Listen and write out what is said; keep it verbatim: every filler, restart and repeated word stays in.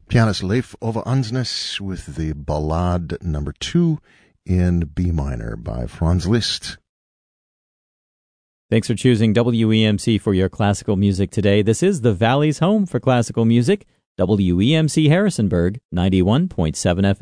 Pianist Leif Ove Andsnes with the Ballade number two in B minor by Franz Liszt. Thanks for choosing W E M C for your classical music today. This is the Valley's home for classical music, W E M C Harrisonburg, ninety-one point seven F M.